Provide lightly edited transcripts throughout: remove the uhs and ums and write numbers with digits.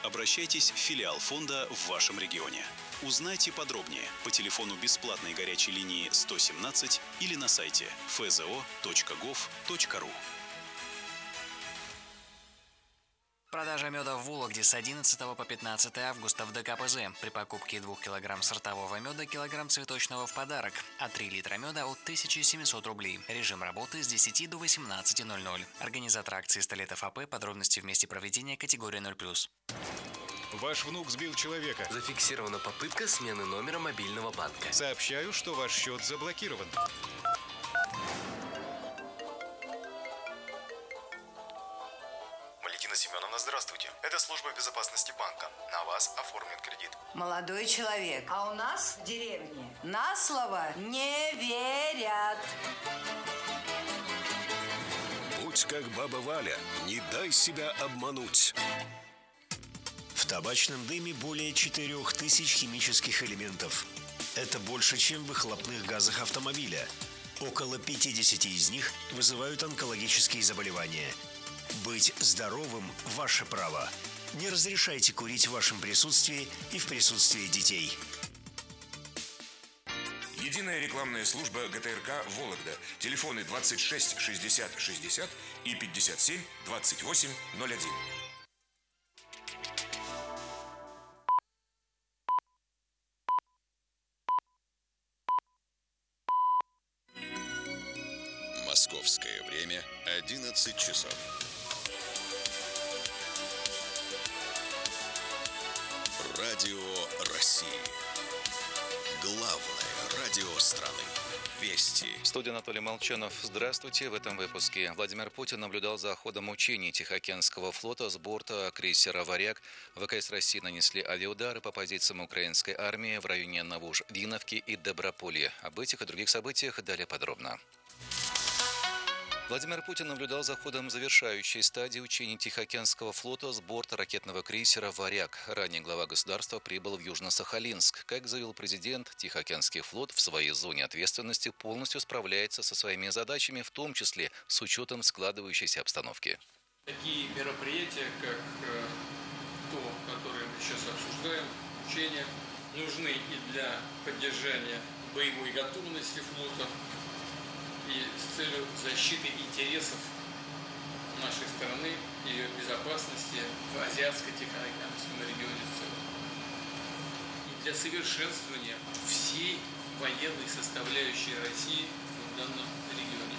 Обращайтесь в филиал фонда в вашем регионе. Узнайте подробнее по телефону бесплатной горячей линии 117 или на сайте fzo.gov.ru. Продажа меда в Вологде с 11 по 15 августа в ДКПЗ. При покупке 2 кг сортового меда килограмм цветочного в подарок, а 3 литра меда от 1700 рублей. Режим работы с 10 до 18:00. Организатор акции «Столетов АП». Подробности в месте проведения категория 0+. Ваш внук сбил человека. Зафиксирована попытка смены номера мобильного банка. Сообщаю, что ваш счет заблокирован. Валентина Семеновна, здравствуйте. Это служба безопасности банка. На вас оформлен кредит. Молодой человек, а у нас в деревне на слово не верят. Будь как баба Валя, не дай себя обмануть. В табачном дыме более 4000 химических элементов. Это больше, чем в выхлопных газах автомобиля. Около 50 из них вызывают онкологические заболевания. Быть здоровым – ваше право. Не разрешайте курить в вашем присутствии и в присутствии детей. Единая рекламная служба ГТРК «Вологда». Телефоны 26 60 60 и 57 28 01. Московское время 11 часов. Радио России. Главное радио страны. Вести. В студии Анатолий Молчанов. Здравствуйте. В этом выпуске. Владимир Путин наблюдал за ходом учений Тихоокеанского флота с борта крейсера «Варяг». ВКС России нанесли авиаудары по позициям украинской армии в районе Новуж-Виновки и Доброполья. Об этих и других событиях далее подробно. Владимир Путин наблюдал за ходом завершающей стадии учений Тихоокеанского флота с борта ракетного крейсера «Варяг». Ранее глава государства прибыл в Южно-Сахалинск. Как заявил президент, Тихоокеанский флот в своей зоне ответственности полностью справляется со своими задачами, в том числе с учетом складывающейся обстановки. Такие мероприятия, как то, которое мы сейчас обсуждаем, учения, нужны и для поддержания боевой готовности флота, и с целью защиты интересов нашей страны и ее безопасности в Азиатско-Тихоокеанском регионе в целом. И для совершенствования всей военной составляющей России в данном регионе.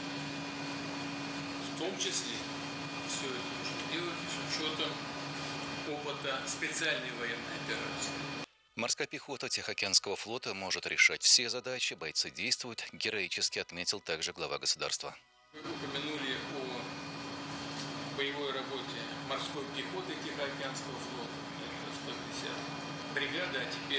В том числе все это нужно делать с учетом опыта специальной военной операции. Морская пехота Тихоокеанского флота может решать все задачи, бойцы действуют героически, отметил также глава государства. Вы упомянули о боевой работе морской пехоты Тихоокеанского флота. Это 150 бригада, а теперь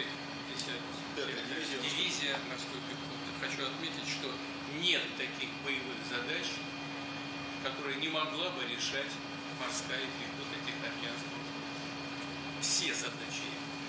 50 дивизия морской пехоты. Хочу отметить, что нет таких боевых задач, которые не могла бы решать морская пехота Тихоокеанского флота. Все задачи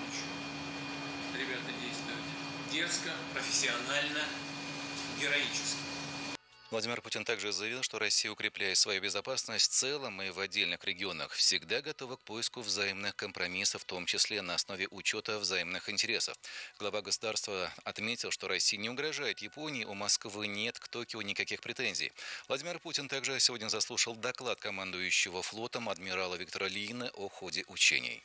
ребята действуют дерзко, профессионально, героически. Владимир Путин также заявил, что Россия, укрепляя свою безопасность в целом и в отдельных регионах, всегда готова к поиску взаимных компромиссов, в том числе на основе учета взаимных интересов. Глава государства отметил, что Россия не угрожает Японии, у Москвы нет к Токио никаких претензий. Владимир Путин также сегодня заслушал доклад командующего флотом адмирала Виктора Ильина о ходе учений.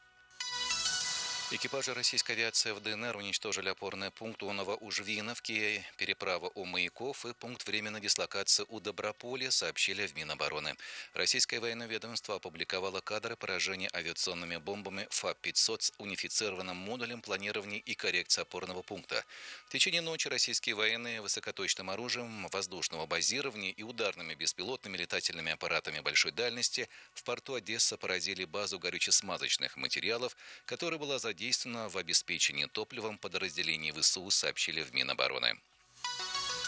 Экипажи российской авиации в ДНР уничтожили опорный пункт у Новоужвиновки, переправа у Маяков и пункт временной дислокации у Доброполья, сообщили в Минобороны. Российское военное ведомство опубликовало кадры поражения авиационными бомбами ФАП-500 с унифицированным модулем планирования и коррекции опорного пункта. В течение ночи российские военные высокоточным оружием воздушного базирования и ударными беспилотными летательными аппаратами большой дальности в порту Одесса поразили базу горюче-смазочных материалов, которая была задействована в обеспечении топливом подразделений ВСУ, сообщили в Минобороны.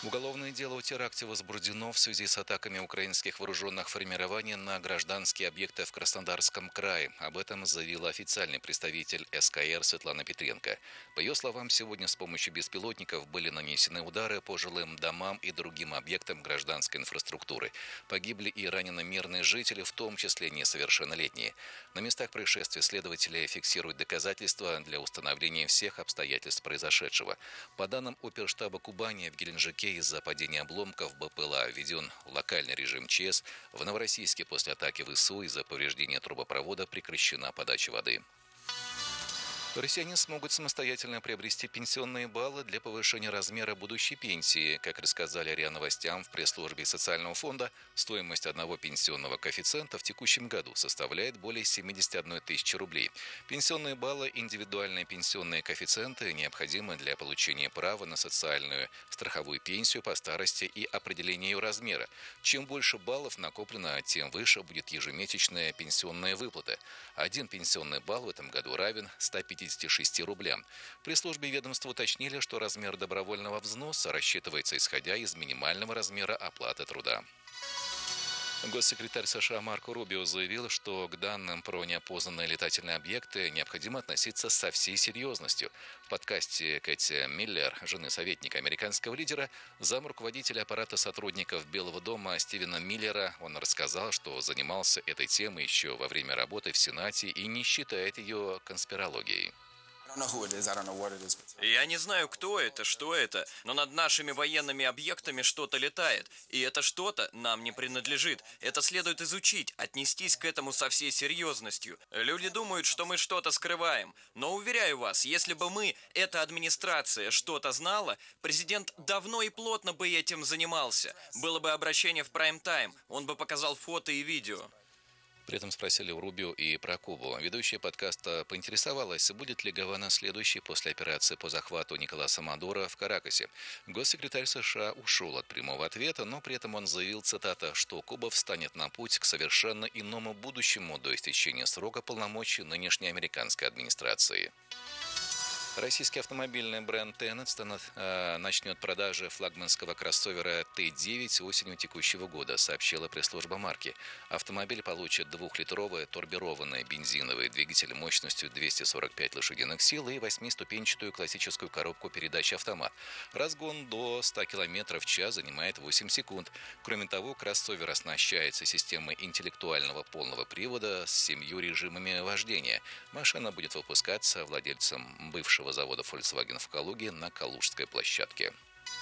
Уголовное дело о теракте возбуждено в связи с атаками украинских вооруженных формирований на гражданские объекты в Краснодарском крае. Об этом заявила официальный представитель СКР Светлана Петренко. По ее словам, сегодня с помощью беспилотников были нанесены удары по жилым домам и другим объектам гражданской инфраструктуры. Погибли и ранены мирные жители, в том числе несовершеннолетние. На местах происшествия следователи фиксируют доказательства для установления всех обстоятельств произошедшего. По данным оперштаба Кубани, в Геленджике из-за падения обломков БПЛА введен локальный режим ЧС. В Новороссийске после атаки ВСУ из-за повреждения трубопровода прекращена подача воды. Россияне смогут самостоятельно приобрести пенсионные баллы для повышения размера будущей пенсии. Как рассказали РИА Новостям в пресс-службе Социального фонда, стоимость одного пенсионного коэффициента в текущем году составляет более 71 тысячи рублей. Пенсионные баллы, индивидуальные пенсионные коэффициенты необходимы для получения права на социальную страховую пенсию по старости и определения ее размера. Чем больше баллов накоплено, тем выше будет ежемесячная пенсионная выплата. Один пенсионный балл в этом году равен 156 рублям. При службе ведомства уточнили, что размер добровольного взноса рассчитывается исходя из минимального размера оплаты труда. Госсекретарь США Марко Рубио заявил, что к данным про неопознанные летательные объекты необходимо относиться со всей серьезностью. В подкасте Кэти Миллер, жены советника американского лидера, замруководителя аппарата сотрудников Белого дома Стивена Миллера, он рассказал, что занимался этой темой еще во время работы в Сенате и не считает ее конспирологией. Я не знаю, кто это, что это, но над нашими военными объектами что-то летает, и это что-то нам не принадлежит. Это следует изучить, отнестись к этому со всей серьезностью. Люди думают, что мы что-то скрываем, но уверяю вас, если бы мы, эта администрация, что-то знала, президент давно и плотно бы этим занимался. Было бы обращение в прайм-тайм, он бы показал фото и видео. При этом спросили у Рубио и про Кубу. Ведущая подкаста поинтересовалась, будет ли Гавана следующей после операции по захвату Николаса Мадуро в Каракасе. Госсекретарь США ушел от прямого ответа, но при этом он заявил, цитата, что Куба встанет на путь к совершенно иному будущему до истечения срока полномочий нынешней американской администрации. Российский автомобильный бренд Tennet начнет продажи флагманского кроссовера Т9 осенью текущего года, сообщила пресс-служба марки. Автомобиль получит 2-литровый турбированный бензиновый двигатель мощностью 245 лошадиных сил и 8-ступенчатую классическую коробку передач автомат. Разгон до 100 км в час занимает 8 секунд. Кроме того, кроссовер оснащается системой интеллектуального полного привода с 7 режимами вождения. Машина будет выпускаться владельцем бывшего завода Volkswagen в Калуге на Калужской площадке.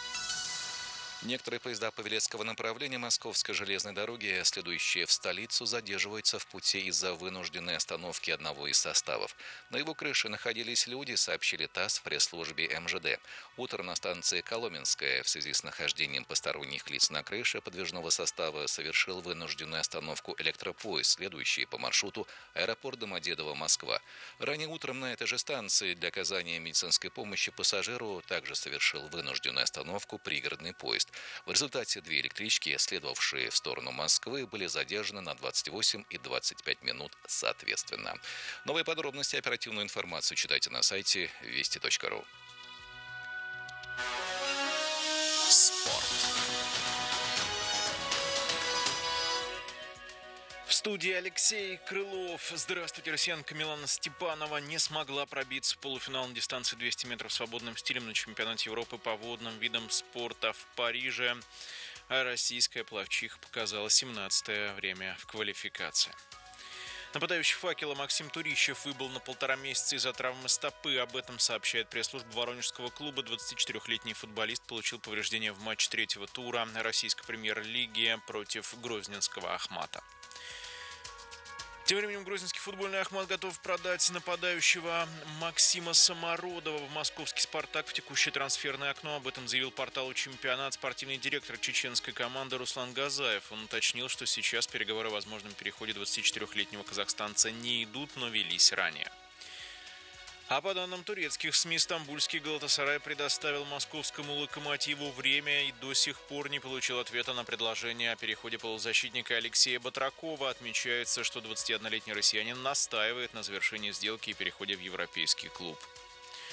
Некоторые поезда Павелецкого направления Московской железной дороги, следующие в столицу, задерживаются в пути из-за вынужденной остановки одного из составов. На его крыше находились люди, сообщили ТАСС в пресс-службе МЖД. Утром на станции Коломенская в связи с нахождением посторонних лиц на крыше подвижного состава совершил вынужденную остановку электропоезд, следующий по маршруту аэропорт Домодедово-Москва. Ранее утром на этой же станции для оказания медицинской помощи пассажиру также совершил вынужденную остановку пригородный поезд. В результате две электрички, следовавшие в сторону Москвы, были задержаны на 28 и 25 минут соответственно. Новые подробности и оперативную информацию читайте на сайте вести.ру. Спорт. В студии Алексей Крылов. Здравствуйте, россиянка Милана Степанова не смогла пробиться в полуфинал на дистанции 200 метров свободным стилем на чемпионате Европы по водным видам спорта в Париже. А российская пловчиха показала 17-е время в квалификации. Нападающий «Факела» Максим Турищев выбыл на 1,5 месяца из-за травмы стопы. Об этом сообщает пресс-служба Воронежского клуба. 24-летний футболист получил повреждения в матче третьего тура российской премьер-лиги против грозненского «Ахмата». Тем временем грозненский футбольный «Ахмат» готов продать нападающего Максима Самородова в московский «Спартак» в текущее трансферное окно. Об этом заявил порталу «Чемпионат» спортивный директор чеченской команды Руслан Газаев. Он уточнил, что сейчас переговоры о возможном переходе 24-летнего казахстанца не идут, но велись ранее. А по данным турецких СМИ, стамбульский «Галатасарай» предоставил московскому «Локомотиву» время и до сих пор не получил ответа на предложение о переходе полузащитника Алексея Батракова. Отмечается, что 21-летний россиянин настаивает на завершении сделки и переходе в европейский клуб.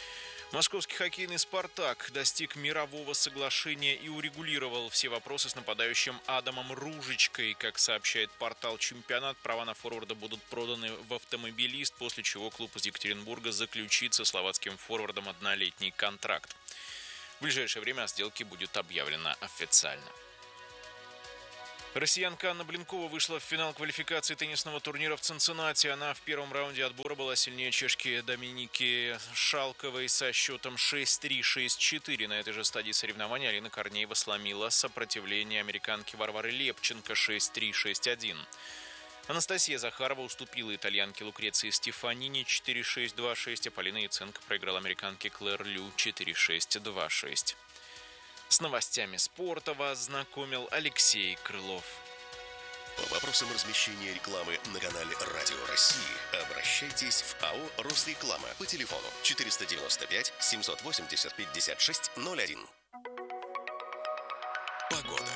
Московский хоккейный «Спартак» достиг мирового соглашения и урегулировал все вопросы с нападающим Адамом Ружичкой. Как сообщает портал «Чемпионат», права на форварда будут проданы в «Автомобилист», после чего клуб из Екатеринбурга заключит со словацким форвардом однолетний контракт. В ближайшее время о сделке будет объявлено официально. Россиянка Анна Блинкова вышла в финал квалификации теннисного турнира в Цинциннати. Она в первом раунде отбора была сильнее чешки Доминики Шалковой со счетом 6-3, 6-4. На этой же стадии соревнований Алина Корнеева сломила сопротивление американки Варвары Лепченко 6-3, 6-1. Анастасия Захарова уступила итальянке Лукреции Стефанини 4-6, 2-6, а Полина Яценко проиграла американке Клэр Лю 4-6, 2-6. С новостями спорта вас знакомил Алексей Крылов. По вопросам размещения рекламы на канале Радио России обращайтесь в АО «Росреклама» по телефону 495 780 5601. Погода.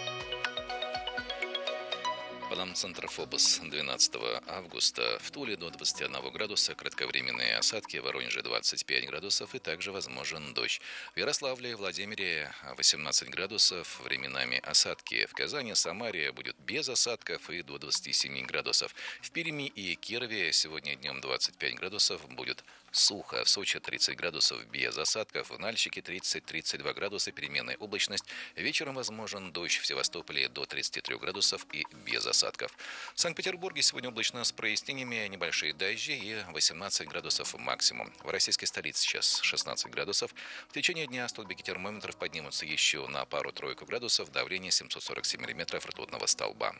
По нам центр ФОБОС 12 августа. В Туле до 21 градуса, кратковременные осадки, в Воронеже 25 градусов и также возможен дождь. В Ярославле и Владимире 18 градусов, временами осадки. В Казани, Самаре будет без осадков и до 27 градусов. В Перми и Кирове сегодня днем 25 градусов, будет сухо. В Сочи 30 градусов без осадков, в Нальчике 30-32 градуса, переменная облачность. Вечером возможен дождь, в Севастополе до 33 градусов и без осадков. В Санкт-Петербурге сегодня облачно с прояснениями, небольшие дожди и 18 градусов максимум. В российской столице сейчас 16 градусов. В течение дня столбики термометров поднимутся еще на пару-тройку градусов, давление 747 миллиметров ртутного столба.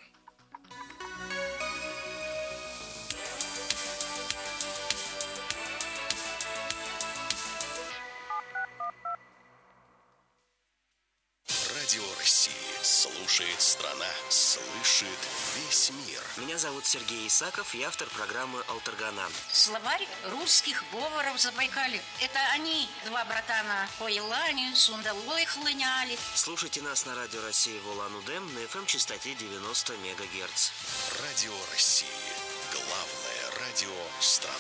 Радио России. Слушает страна, слышит весь мир. Меня зовут Сергей Исаков, я автор программы «Алтаргана». Словарь русских говоров Забайкалья. Это они, два братана, по Елане, Сундалой хлыняли. Слушайте нас на Радио России в Улан-Удэ на FM-частоте 90 МГц. Радио России. Главное радио страны.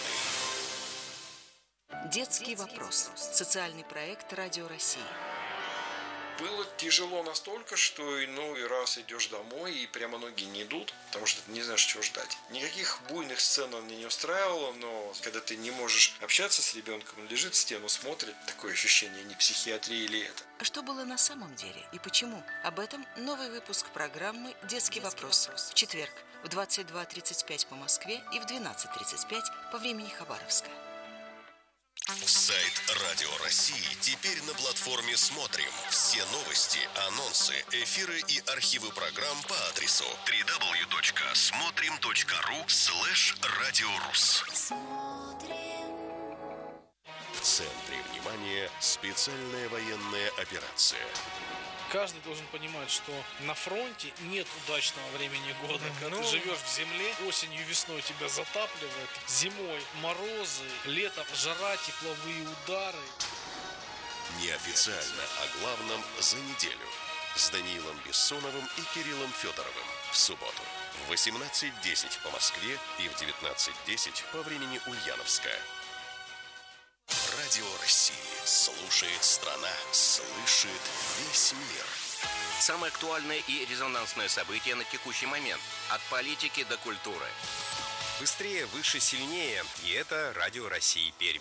Детский вопрос. Социальный проект Радио России. Было тяжело настолько, что иной раз идешь домой и прямо ноги не идут, потому что ты не знаешь, чего ждать. Никаких буйных сцен он меня не устраивало, но когда ты не можешь общаться с ребенком, он лежит в стену, смотрит, такое ощущение, не психиатрия ли это. Что было на самом деле и почему? Об этом новый выпуск программы «Детский вопрос» в четверг в 22:35 по Москве и в 12:35 по времени Хабаровска. Сайт Радио России теперь на платформе «Смотрим». Все новости, анонсы, эфиры и архивы программ по адресу www.смотрим.ру/радиорус. В центре внимания специальная военная операция. Каждый должен понимать, что на фронте нет удачного времени года. Когда ты живешь в земле, осенью и весной тебя затапливает, зимой морозы, летом жара, тепловые удары. Неофициально о главном за неделю с Даниилом Бессоновым и Кириллом Федоровым в субботу в 18:10 по Москве и в 19:10 по времени Ульяновска. Радио России. Слушает страна, слышит весь мир. Самые актуальные и резонансные события на текущий момент. От политики до культуры. Быстрее, выше, сильнее. И это Радио России Пермь.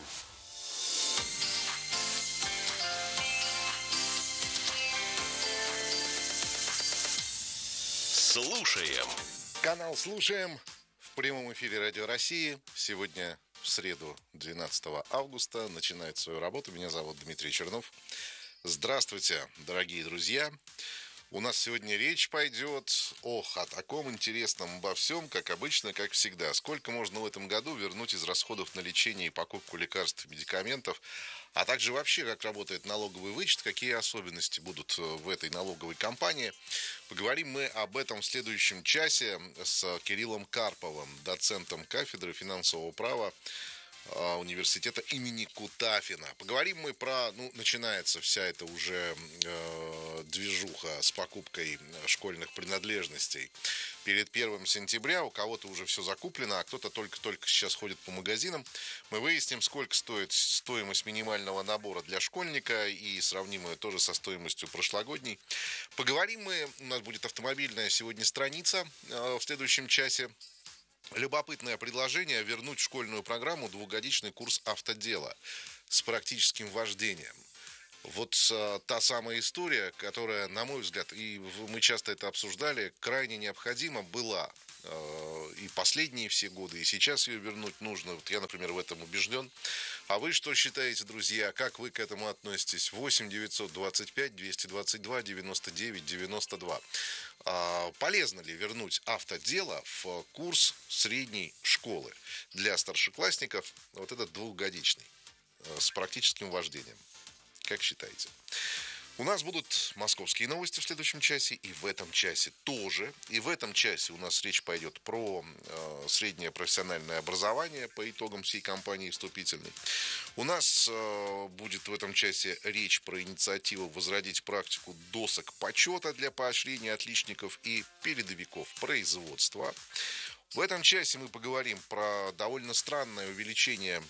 Слушаем. Канал «Слушаем» в прямом эфире Радио России. Сегодня в среду, 12 августа, начинает свою работу. Меня зовут Дмитрий Чернов. Здравствуйте, дорогие друзья. У нас сегодня речь пойдет о таком интересном обо всем, как обычно, как всегда. Сколько можно в этом году вернуть из расходов на лечение и покупку лекарств и медикаментов, а также вообще, как работает налоговый вычет, какие особенности будут в этой налоговой кампании. Поговорим мы об этом в следующем часе с Кириллом Карповым, доцентом кафедры финансового права университета имени Кутафина. Поговорим мы про, начинается вся эта уже движуха с покупкой школьных принадлежностей перед 1 сентября. У кого-то уже все закуплено, а кто-то только сейчас ходит по магазинам. Мы выясним, сколько стоит стоимость минимального набора для школьника и сравним ее тоже со стоимостью прошлогодней. Поговорим мы, у нас будет автомобильная сегодня страница в следующем часе. Любопытное предложение вернуть в школьную программу двухгодичный курс автодела с практическим вождением. Вот та самая история, которая, на мой взгляд, и мы часто это обсуждали, крайне необходима была и последние все годы, и сейчас ее вернуть нужно. Вот я, например, в этом убежден. А вы что считаете, друзья? Как вы к этому относитесь? 8 925 222 99 92. Полезно ли вернуть автодело в курс средней школы для старшеклассников, вот этот двухгодичный, с практическим вождением? Как считаете? У нас будут московские новости в следующем часе, и в этом часе тоже. И в этом часе у нас речь пойдет про среднее профессиональное образование по итогам всей кампании вступительной. У нас будет в этом часе речь про инициативу возродить практику досок почета для поощрения отличников и передовиков производства. В этом часе мы поговорим про довольно странное увеличение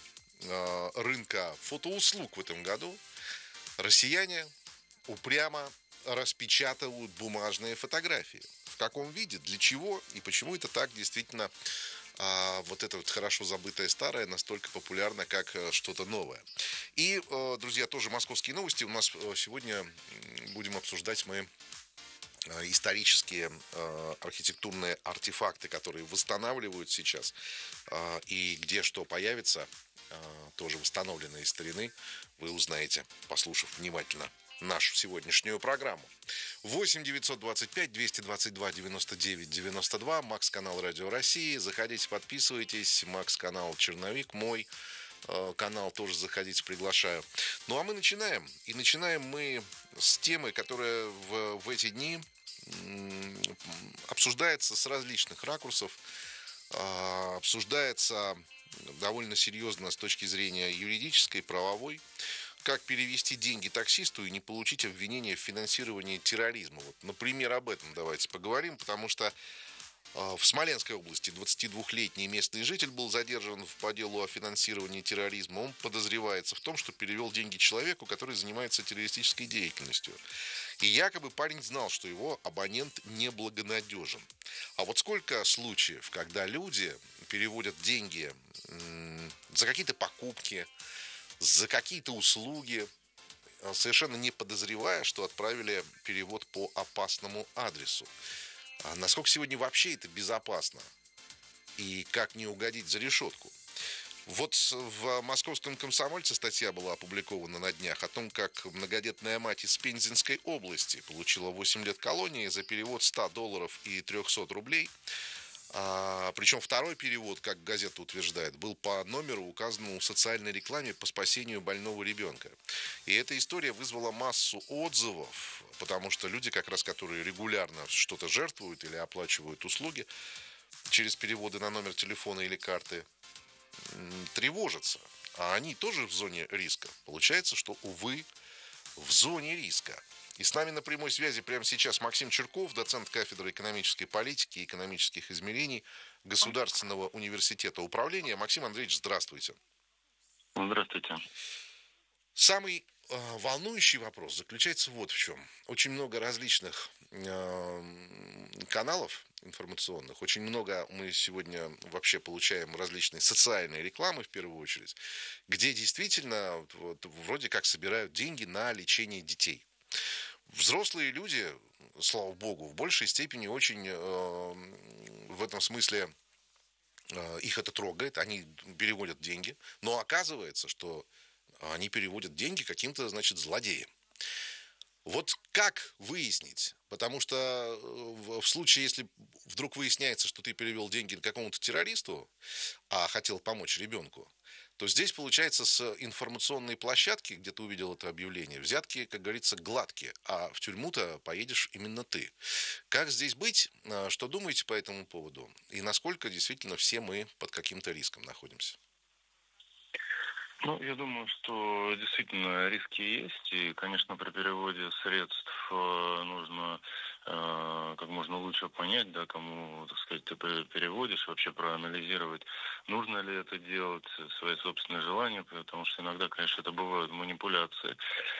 рынка фотоуслуг в этом году. Россияне упрямо распечатывают бумажные фотографии. В каком виде, для чего и почему это так действительно вот это вот хорошо забытое старое настолько популярно, как что-то новое. И, друзья, тоже московские новости. У нас сегодня будем обсуждать мы исторические архитектурные артефакты, которые восстанавливают сейчас, и где что появится, тоже восстановленные из старины, вы узнаете, послушав внимательно нашу сегодняшнюю программу. 8 925 222 99 92, Макс-канал Радио России. Заходите, подписывайтесь. Макс-канал Черновик, мой канал, тоже заходите, приглашаю. Ну, а мы начинаем. И начинаем мы с темы, которая в эти дни обсуждается с различных ракурсов. Обсуждается довольно серьезно с точки зрения юридической, правовой. Как перевести деньги таксисту и не получить обвинение в финансировании терроризма. Вот, например, об этом давайте поговорим, потому что в Смоленской области 22-летний местный житель был задержан по делу о финансировании терроризма. Он подозревается в том, что перевел деньги человеку, который занимается террористической деятельностью. И якобы парень знал, что его абонент неблагонадежен. А вот сколько случаев, когда люди переводят деньги за какие-то покупки, за какие-то услуги, совершенно не подозревая, что отправили перевод по опасному адресу. А насколько сегодня вообще это безопасно? И как не угодить за решетку? Вот в «Московском комсомольце» статья была опубликована на днях о том, как многодетная мать из Пензенской области получила 8 лет колонии за перевод $100 и 300 рублей. Причем второй перевод, как газета утверждает, был по номеру, указанному в социальной рекламе по спасению больного ребенка. И эта история вызвала массу отзывов, потому что люди, как раз которые регулярно что-то жертвуют или оплачивают услуги через переводы на номер телефона или карты, тревожатся. А они тоже в зоне риска. Получается, что, увы, в зоне риска. И с нами на прямой связи прямо сейчас Максим Чирков, доцент кафедры экономической политики и экономических измерений Государственного университета управления. Максим Андреевич, здравствуйте. Здравствуйте. Самый волнующий вопрос заключается вот в чем. Очень много различных каналов информационных, очень много мы сегодня вообще получаем различные социальные рекламы в первую очередь, где действительно вот, вроде как собирают деньги на лечение детей. Взрослые люди, слава богу, в большей степени очень в этом смысле их это трогает, они переводят деньги, но оказывается, что они переводят деньги каким-то, значит, злодеям. Вот как выяснить? Потому что в случае, если вдруг выясняется, что ты перевел деньги какому-то террористу, а хотел помочь ребенку, то здесь, получается, с информационной площадки, где ты увидел это объявление, взятки, как говорится, гладкие, а в тюрьму-то поедешь именно ты. Как здесь быть? Что думаете по этому поводу? И насколько действительно все мы под каким-то риском находимся? Ну, я думаю, что действительно риски есть, и, конечно, при переводе средств нужно как можно лучше понять, да, кому, так сказать, ты переводишь, вообще проанализировать, нужно ли это делать, свои собственные желания, потому что иногда, конечно, это бывают манипуляции.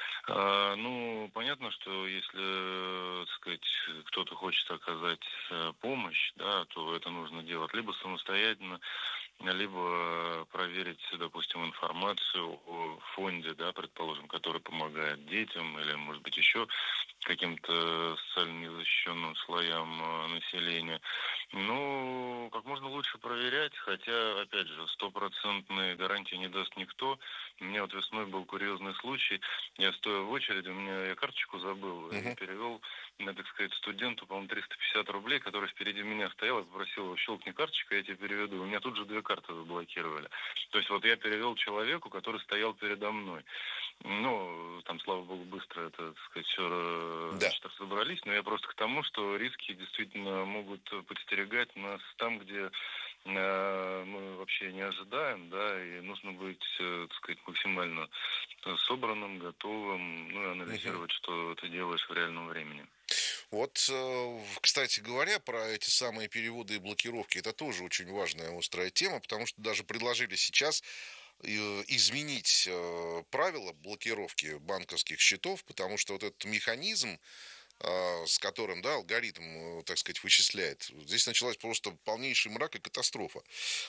Ну, понятно, что если, так сказать, кто-то хочет оказать помощь, да, то это нужно делать либо самостоятельно, либо проверить, допустим, информацию о фонде, да, предположим, который помогает детям или, может быть, еще каким-то социально незащищенным слоям населения. Ну, как можно лучше проверять, хотя, опять же, стопроцентной гарантии не даст никто. У меня вот весной был курьезный случай. Я стоя в очереди, я карточку забыл и перевел, так сказать, студенту, по-моему, 350 рублей, который впереди меня стоял, и попросил его: щелкни карточку, я тебе переведу. У меня тут же 2 карты заблокировали. То есть вот я перевел человеку, который стоял передо мной. Ну, там, слава богу, быстро это, так сказать, все разобрались, но я просто к тому, что риски действительно могут подстерегать нас там, где мы вообще не ожидаем, да, и нужно быть, так сказать, максимально собранным, готовым, ну, и анализировать, что ты делаешь в реальном времени. Вот, кстати говоря, про эти самые переводы и блокировки, это тоже очень важная острая тема, потому что даже предложили сейчас изменить правила блокировки банковских счетов, потому что вот этот механизм, с которым, да, алгоритм, так сказать, вычисляет. Здесь началась просто полнейший мрак и катастрофа.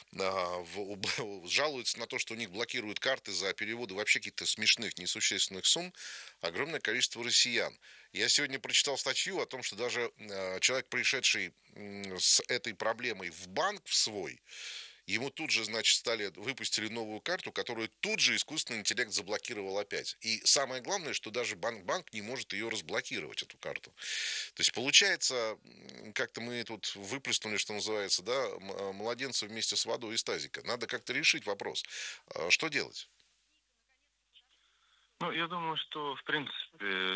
Жалуются на то, что у них блокируют карты за переводы вообще каких-то смешных, несущественных сумм огромное количество россиян. Я сегодня прочитал статью о том, что даже человек, пришедший с этой проблемой в банк в свой, ему тут же, значит, выпустили новую карту, которую тут же искусственный интеллект заблокировал опять. И самое главное, что даже банк не может ее разблокировать, эту карту. То есть, получается, как-то мы тут выплеснули, что называется, да, младенца вместе с водой из тазика. Надо как-то решить вопрос. Что делать? Ну, я думаю, что, в принципе,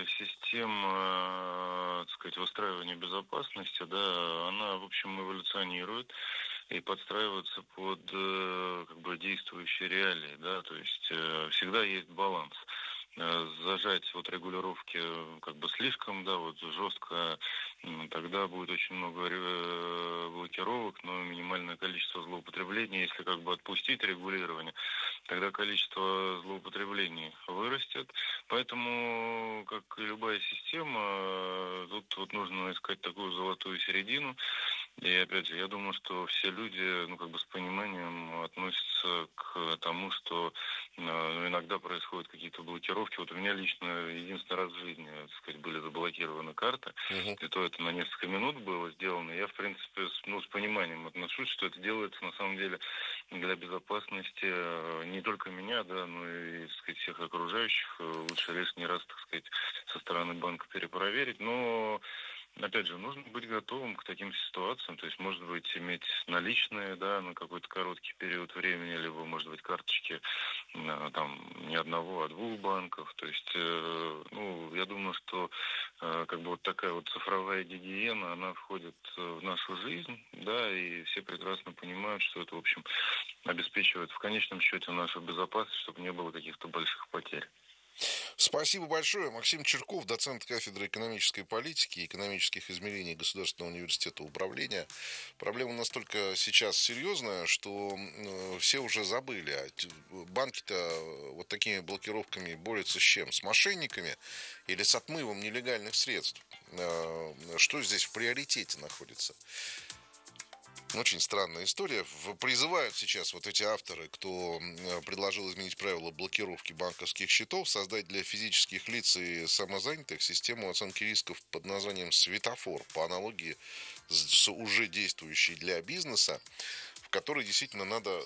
система, так сказать, выстраивания безопасности, да, она, в общем, эволюционирует и подстраиваться под как бы действующие реалии, да, то есть всегда есть баланс. Зажать вот регулировки как бы слишком, да, вот жестко, тогда будет очень много блокировок, но минимальное количество злоупотреблений. Если как бы отпустить регулирование, тогда количество злоупотреблений вырастет. Поэтому, как и любая система, тут вот нужно искать такую золотую середину. И опять же, я думаю, что все люди, ну, как бы с пониманием относятся к тому, что иногда происходят какие-то блокировки. Вот у меня лично единственный раз в жизни, так сказать, были заблокированы карты. И то это на несколько минут было сделано. Я, в принципе, с пониманием отношусь, что это делается на самом деле для безопасности не только меня, да, но и, так сказать, всех окружающих. Лучше лишний раз, так сказать, со стороны банка перепроверить. Но опять же, нужно быть готовым к таким ситуациям, то есть, может быть, иметь наличные, да, на какой-то короткий период времени, либо, может быть, карточки там не одного, а 2 банков, то есть, ну, я думаю, что как бы вот такая вот цифровая гигиена, она входит в нашу жизнь, да, и все прекрасно понимают, что это, в общем, обеспечивает в конечном счете нашу безопасность, чтобы не было каких-то больших потерь. Спасибо большое. Максим Чирков, доцент кафедры экономической политики и экономических измерений Государственного университета управления. Проблема настолько сейчас серьезная, что все уже забыли. Банки-то вот такими блокировками борются с чем? С мошенниками или с отмывом нелегальных средств? Что здесь в приоритете находится? Очень странная история. Призывают сейчас вот эти авторы, кто предложил изменить правила блокировки банковских счетов, создать для физических лиц и самозанятых систему оценки рисков под названием «Светофор», по аналогии с уже действующей для бизнеса, в которой действительно надо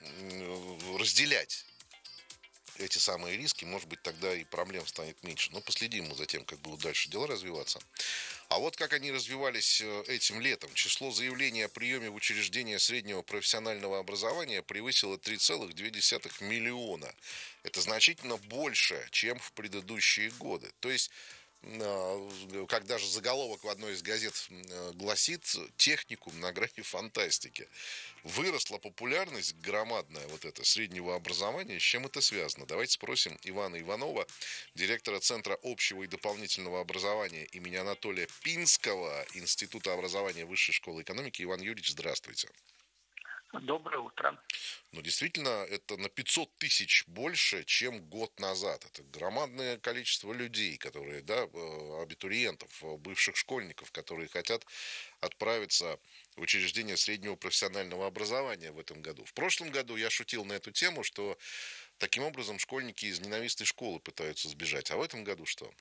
разделять эти самые риски. Может быть, тогда и проблем станет меньше. Но последим мы за тем, как будут дальше дела развиваться. А вот как они развивались этим летом. Число заявлений о приеме в учреждение среднего профессионального образования превысило 3,2 миллиона. Это значительно больше, чем в предыдущие годы. То есть как даже заголовок в одной из газет гласит, техникум на грани фантастики. Выросла популярность громадная вот это среднего образования. С чем это связано? Давайте спросим Ивана Иванова, директора Центра общего и дополнительного образования имени Анатолия Пинского, Института образования Высшей школы экономики. Иван Юрьевич, здравствуйте. Доброе утро. Ну, действительно, это на 500 тысяч больше, чем год назад. Это громадное количество людей, которые, да, абитуриентов, бывших школьников, которые хотят отправиться в учреждение среднего профессионального образования в этом году. В прошлом году я шутил на эту тему, что таким образом школьники из ненавистной школы пытаются сбежать. А в этом году что?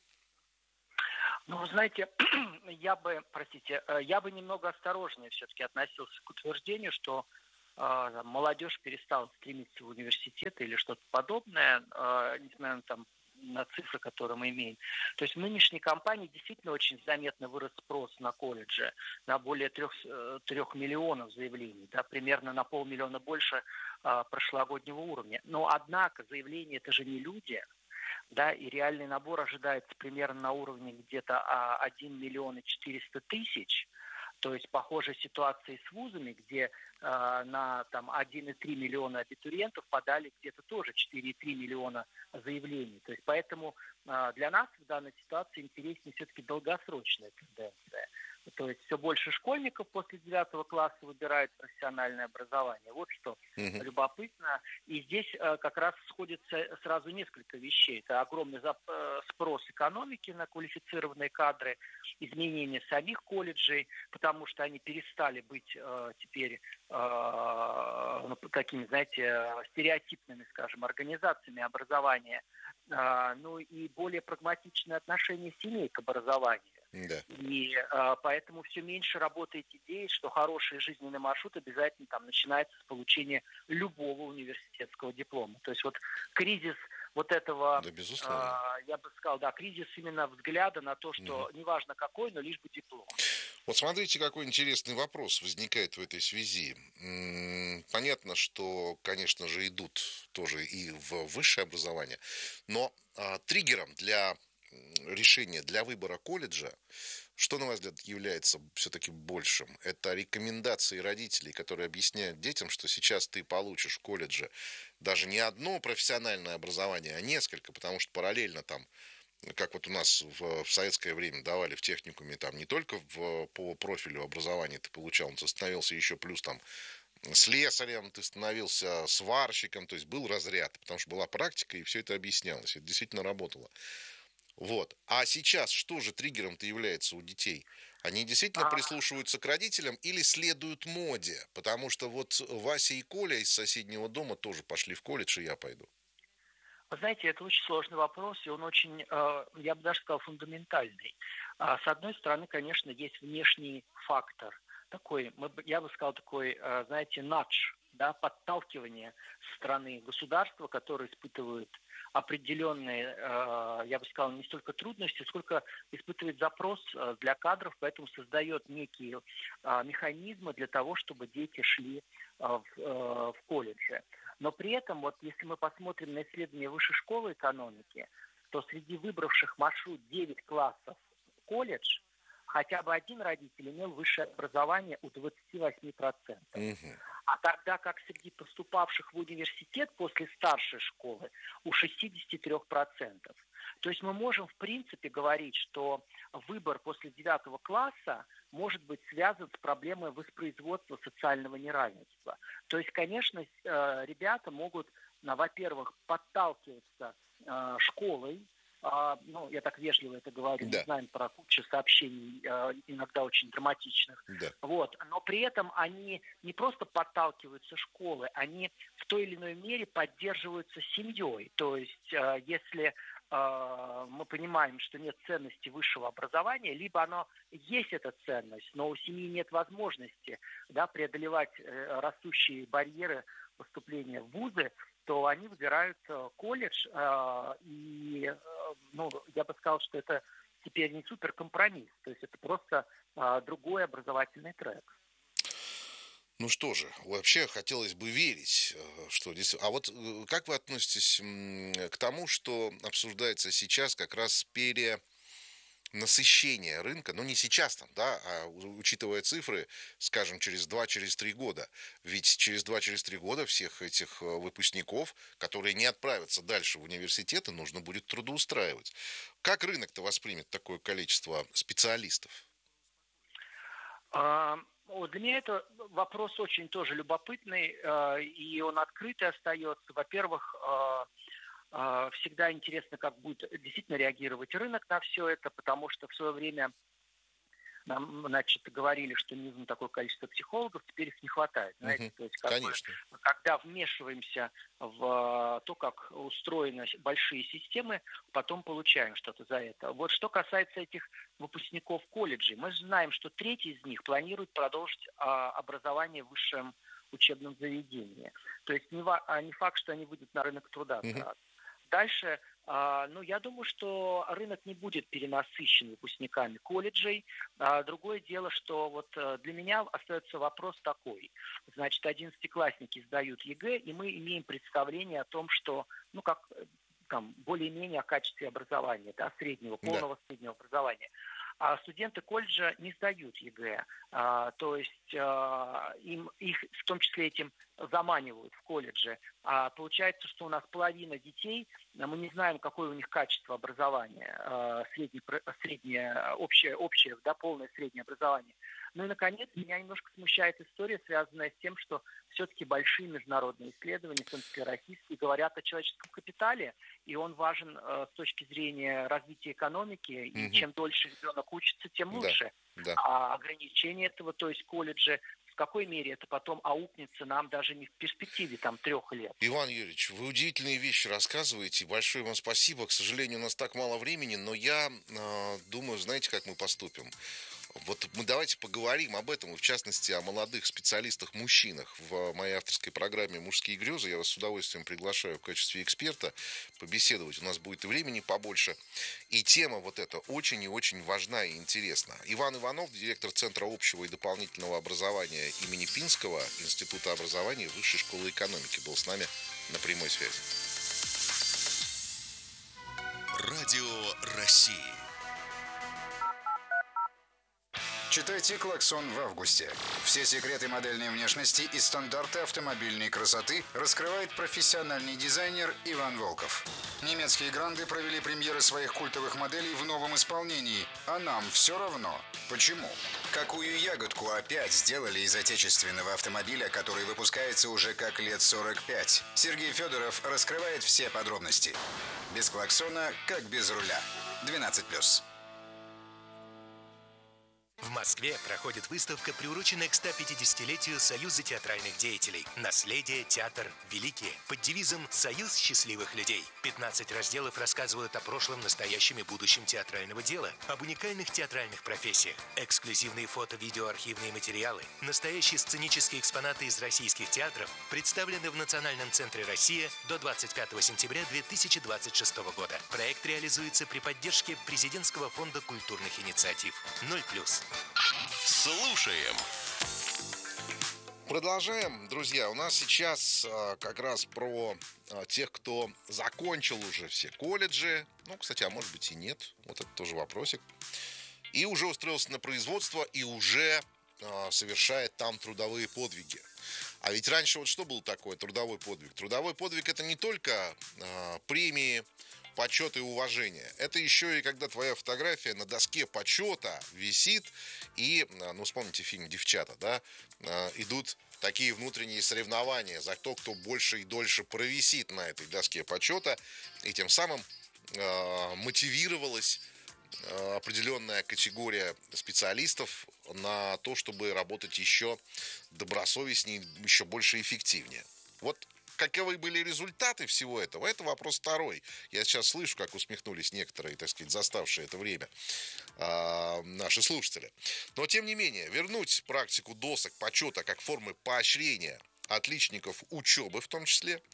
Ну, вы знаете, я бы немного осторожнее все-таки относился к утверждению, что молодежь перестала стремиться в университеты или что-то подобное, несмотря на цифры, которые мы имеем. То есть в нынешней кампании действительно очень заметно вырос спрос на колледжи, на более 3 миллионов заявлений, да, примерно на 500 000 больше прошлогоднего уровня. Но, однако, заявления – это же не люди, да, и реальный набор ожидается примерно на уровне где-то 1 400 000. То есть похожая ситуация с вузами, где на 1,3 миллиона абитуриентов подали где-то тоже 4,3 миллиона заявлений. То есть поэтому для нас в данной ситуации интереснее все-таки долгосрочная тенденция. То есть все больше школьников после 9 класса выбирают профессиональное образование. Вот что любопытно. И здесь как раз сходится сразу несколько вещей. Это огромный спрос экономики на квалифицированные кадры, изменение самих колледжей, потому что они перестали быть теперь такими, знаете, стереотипными, скажем, организациями образования. Ну и более прагматичное отношение семей к образованию. Да. И поэтому все меньше работает идея, что хороший жизненный маршрут обязательно начинается с получения любого университетского диплома. То есть вот кризис вот этого, да, я бы сказал, да, кризис именно взгляда на то, что неважно какой, но лишь бы диплом. Вот смотрите, какой интересный вопрос возникает в этой связи. Понятно, что, конечно же, идут тоже и в высшее образование, но триггером для решения, для выбора колледжа, что, на ваш взгляд, является все-таки большим? Это рекомендации родителей, которые объясняют детям, что сейчас ты получишь в колледже даже не одно профессиональное образование, а несколько, потому что параллельно там, как вот у нас в советское время давали в техникуме, там не только по профилю образования ты получал, но ты становился еще плюс там слесарем, ты становился сварщиком, то есть был разряд, потому что была практика, и все это объяснялось, это действительно работало. Вот. А сейчас что же триггером-то является у детей? Они действительно прислушиваются к родителям или следуют моде? Потому что вот Вася и Коля из соседнего дома тоже пошли в колледж, и я пойду. Вы знаете, это очень сложный вопрос, и он очень, я бы даже сказал, фундаментальный. С одной стороны, конечно, есть внешний фактор. Такой, я бы сказал, такой, знаете, надж, да, подталкивание со стороны государства, которое испытывает определенные, я бы сказал, не столько трудности, сколько испытывает запрос для кадров, поэтому создает некие механизмы для того, чтобы дети шли в колледже. Но при этом, вот если мы посмотрим на исследования Высшей школы экономики, то среди выбравших маршрут 9 классов в колледж хотя бы один родитель имел высшее образование у 28%. А тогда как среди поступавших в университет после старшей школы у 63%. То есть мы можем, в принципе, говорить, что выбор после 9 класса может быть связан с проблемой воспроизводства социального неравенства. То есть, конечно, ребята могут, во-первых, подталкиваться школой. Ну, я так вежливо это говорю, да. Мы знаем про кучу сообщений, иногда очень драматичных. Да. Вот. Но при этом они не просто подталкиваются школы, они в той или иной мере поддерживаются семьей. То есть, если мы понимаем, что нет ценности высшего образования, либо оно есть эта ценность, но у семьи нет возможности, да, преодолевать растущие барьеры поступления в вузы, то они выбирают колледж, и, я бы сказал, что это теперь не суперкомпромисс, то есть это просто другой образовательный трек. Ну что же, вообще хотелось бы верить, что здесь... А вот как вы относитесь к тому, что обсуждается сейчас как раз насыщения рынка, ну не сейчас там, да, а учитывая цифры, скажем, через 2-3 года. Ведь через 2-3 года всех этих выпускников, которые не отправятся дальше в университеты, нужно будет трудоустраивать. Как рынок-то воспримет такое количество специалистов? Для меня это вопрос очень тоже любопытный, и он открытый остается. Во-первых, всегда интересно, как будет действительно реагировать рынок на все это, потому что в свое время нам, значит, говорили, что не нужно такое количество психологов, теперь их не хватает. Знаете? То есть, когда вмешиваемся в то, как устроены большие системы, потом получаем что-то за это. Вот что касается этих выпускников колледжей, мы же знаем, что треть из них планирует продолжить образование в высшем учебном заведении. То есть не факт, что они выйдут на рынок труда. Дальше, я думаю, что рынок не будет перенасыщен выпускниками колледжей. Другое дело, что вот для меня остается вопрос такой. Значит, 11-классники сдают ЕГЭ, и мы имеем представление о том, что, более-менее о качестве образования, да, полного среднего образования. А студенты колледжа не сдают ЕГЭ. То есть их в том числе этим заманивают в колледже. Получается, что у нас половина детей, мы не знаем, какое у них качество образования, среднее, общее, да, полное среднее образование. Ну и, наконец, меня немножко смущает история, связанная с тем, что все-таки большие международные исследования, в том числе российские, говорят о человеческом капитале, и он важен с точки зрения развития экономики, и чем дольше ребенок учится, тем лучше. Да. А ограничение этого, то есть колледжи, в какой мере это потом аукнется нам даже не в перспективе 3 лет. Иван Юрьевич, вы удивительные вещи рассказываете. Большое вам спасибо. К сожалению, у нас так мало времени, но я думаю, знаете, как мы поступим? Вот мы давайте поговорим об этом, и в частности о молодых специалистах-мужчинах. В моей авторской программе «Мужские грезы» я вас с удовольствием приглашаю в качестве эксперта побеседовать. У нас будет и времени побольше. И тема вот эта очень и очень важна и интересна. Иван Иванов, директор Центра общего и дополнительного образования имени Пинского Института образования Высшей школы экономики, был с нами на прямой связи. Радио России. Читайте «Клаксон» в августе. Все секреты модельной внешности и стандарты автомобильной красоты раскрывает профессиональный дизайнер Иван Волков. Немецкие гранды провели премьеры своих культовых моделей в новом исполнении, а нам все равно. Почему? Какую ягодку опять сделали из отечественного автомобиля, который выпускается уже как лет 45? Сергей Федоров раскрывает все подробности. Без клаксона, как без руля. 12+. В Москве проходит выставка, приуроченная к 150-летию Союза театральных деятелей. Наследие, театр, великие. Под девизом «Союз счастливых людей». 15 разделов рассказывают о прошлом, настоящем и будущем театрального дела, об уникальных театральных профессиях. Эксклюзивные фото, видео, архивные материалы, настоящие сценические экспонаты из российских театров представлены в Национальном центре «Россия» до 25 сентября 2026 года. Проект реализуется при поддержке Президентского фонда культурных инициатив. 0+. Слушаем. Продолжаем, друзья. У нас сейчас как раз про тех, кто закончил уже все колледжи. Ну, кстати, а может быть и нет. Вот это тоже вопросик. И уже устроился на производство и уже совершает там трудовые подвиги. А ведь раньше вот что было такое трудовой подвиг? Трудовой подвиг — это не только премии, почет и уважение. Это еще и когда твоя фотография на доске почета висит, и, вспомните фильм «Девчата», да, идут такие внутренние соревнования за то, кто больше и дольше провисит на этой доске почета, и тем самым мотивировалась определенная категория специалистов на то, чтобы работать еще добросовестнее, еще больше эффективнее. Вот каковы были результаты всего этого, это вопрос второй. Я сейчас слышу, как усмехнулись некоторые, так сказать, заставшие это время наши слушатели. Но, тем не менее, вернуть практику досок почета как формы поощрения отличников учебы в том числе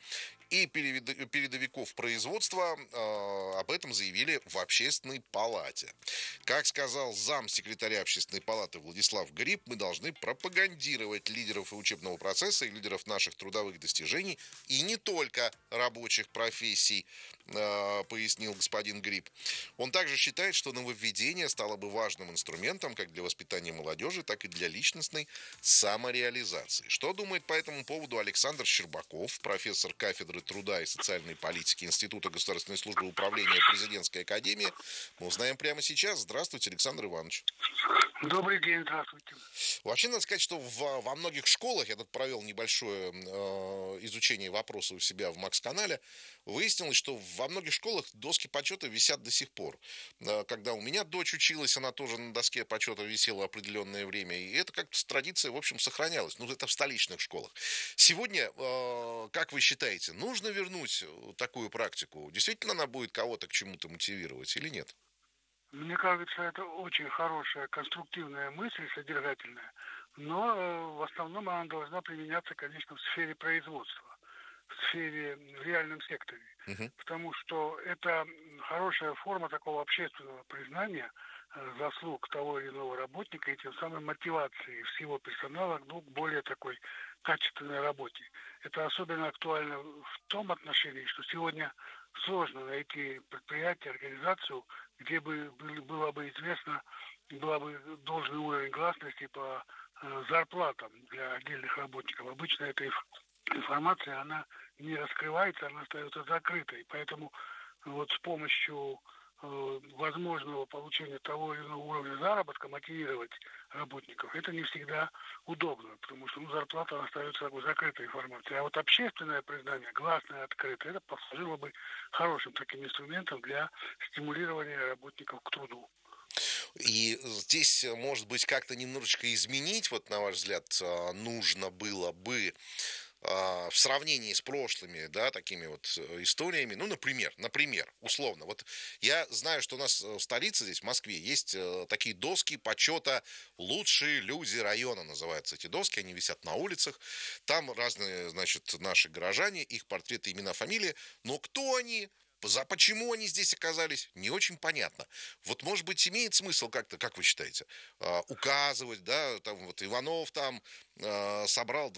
и передовиков производства. Об этом заявили в Общественной палате. Как сказал замсекретаря Общественной палаты Владислав Гриб, мы должны пропагандировать лидеров и учебного процесса, и лидеров наших трудовых достижений, и не только рабочих профессий, пояснил господин Гриб. Он также считает, что нововведение стало бы важным инструментом как для воспитания молодежи, так и для личностной самореализации. Что думает по этому поводу Александр Щербаков, профессор кафедры труда и социальной политики Института государственной службы управления Президентской академии, мы узнаем прямо сейчас. Здравствуйте, Александр Иванович. Добрый день, здравствуйте. Вообще, надо сказать, что во многих школах, я тут провел небольшое изучение вопроса у себя в Макс-канале, выяснилось, что во многих школах доски почета висят до сих пор. Когда у меня дочь училась, она тоже на доске почета висела определенное время, и это как-то традиция, в общем, сохранялась. Ну, это в столичных школах. Сегодня, как вы считаете, нужно вернуть такую практику? Действительно, она будет кого-то к чему-то мотивировать или нет? Мне кажется, это очень хорошая, конструктивная мысль, содержательная, но в основном она должна применяться, конечно, в сфере производства, в сфере, в реальном секторе. Потому что это хорошая форма такого общественного признания заслуг того или иного работника и тем самым мотивации всего персонала к более такой качественной работе. Это особенно актуально в том отношении, что сегодня сложно найти предприятие, организацию, где бы было бы известно, была бы должный уровень гласности по зарплатам для отдельных работников. Обычно эта информация, она не раскрывается, она остается закрытой. Поэтому вот с помощью возможного получения того или иного уровня заработка мотивировать работников, это не всегда удобно, потому что зарплата остается такой закрытой информацией. А вот общественное признание, гласное, открытое, это послужило бы хорошим таким инструментом для стимулирования работников к труду. И здесь, может быть, как-то немножечко изменить, вот на ваш взгляд, нужно было бы в сравнении с прошлыми, да, такими вот историями, ну, например, условно, вот я знаю, что у нас в столице, здесь, в Москве, есть такие доски почета «Лучшие люди района» называются эти доски, они висят на улицах, там разные, значит, наши горожане, их портреты, имена, фамилии, но кто они, почему они здесь оказались, не очень понятно. Вот, может быть, имеет смысл как-то, как вы считаете, указывать, да, там вот Иванов там собрал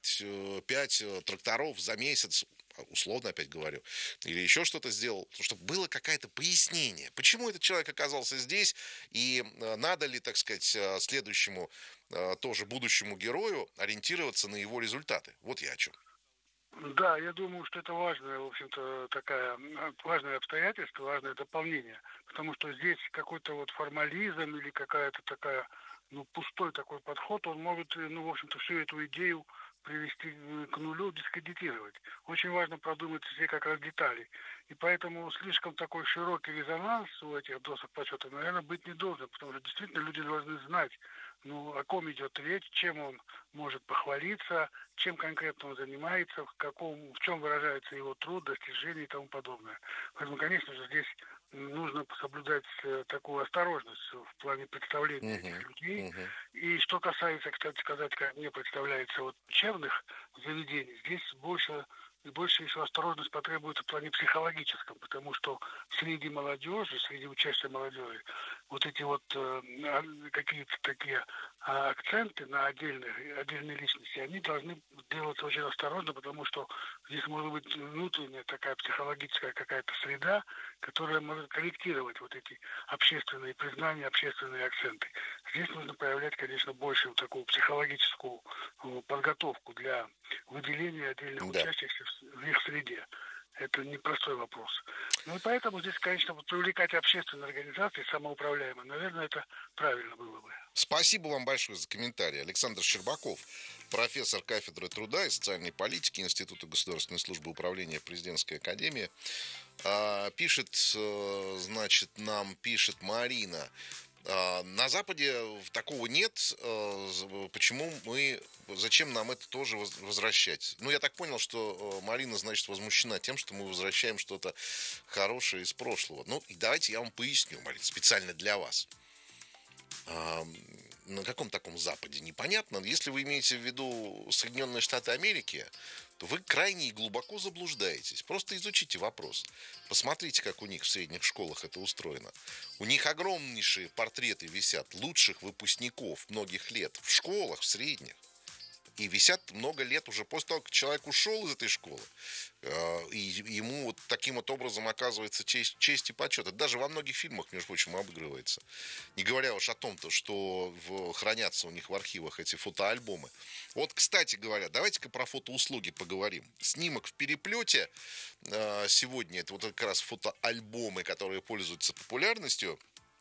25 тракторов за месяц, условно опять говорю, или еще что-то сделал, чтобы было какое-то пояснение, почему этот человек оказался здесь, и надо ли, так сказать, следующему, тоже будущему герою ориентироваться на его результаты. Вот я о чем. Да, я думаю, что это важное, в общем-то, важное обстоятельство, важное дополнение, потому что здесь какой-то вот формализм или какая-то такая, пустой такой подход, он может, в общем-то, всю эту идею привести к нулю, дискредитировать. Очень важно продумать все как раз детали. И поэтому слишком такой широкий резонанс у этих досок почета, наверное, быть не должен, потому что действительно люди должны знать, о ком идет речь, чем он может похвалиться, чем конкретно он занимается, в чем выражается его труд, достижения и тому подобное. Поэтому, конечно же, здесь нужно соблюдать такую осторожность в плане представления этих людей. И что касается, кстати сказать, как мне представляется, учебных заведений, здесь больше еще осторожность потребуется в плане психологическом, потому что среди молодежи, среди учащейся молодежи, вот эти какие-то такие акценты на отдельные личности, они должны делаться очень осторожно, потому что здесь может быть внутренняя такая психологическая какая-то среда, которая может корректировать вот эти общественные признания, общественные акценты. Здесь нужно проявлять, конечно, больше такую психологическую подготовку для выделения отдельных участников в их среде. Это непростой вопрос. И поэтому здесь, конечно, привлекать общественные организации, самоуправляемые, наверное, это правильно было бы. Спасибо вам большое за комментарий. Александр Щербаков, профессор кафедры труда и социальной политики Института государственной службы управления Президентской академии. Пишет Марина. На Западе такого нет. Зачем нам это тоже возвращать? Я так понял, что Марина, значит, возмущена тем, что мы возвращаем что-то хорошее из прошлого. И давайте я вам поясню, Марина, специально для вас. на каком таком Западе, непонятно. Если вы имеете в виду Соединенные Штаты Америки, то вы крайне и глубоко заблуждаетесь. Просто изучите вопрос. Посмотрите, как у них в средних школах это устроено. У них огромнейшие портреты висят лучших выпускников многих лет в школах, в средних. И висят много лет уже после того, как человек ушел из этой школы. И ему вот таким вот образом оказывается честь и почет. Это даже во многих фильмах, между прочим, обыгрывается. Не говоря уж о том, что хранятся у них в архивах эти фотоальбомы. Вот, кстати говоря, давайте-ка про фотоуслуги поговорим. Снимок в переплете сегодня, это вот как раз фотоальбомы, которые пользуются популярностью,